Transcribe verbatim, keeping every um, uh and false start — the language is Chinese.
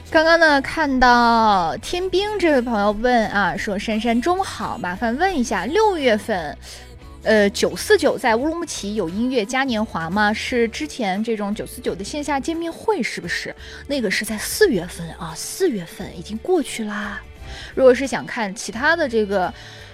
刚刚呢，看到天兵这位朋友问啊，说珊珊中好，麻烦问一下，六月份，呃，九四九在乌鲁木齐有音乐嘉年华吗？是之前这种九四九的线下见面会，是不是？那个是在四月份啊，四月份已经过去啦。如果是想看其他的这个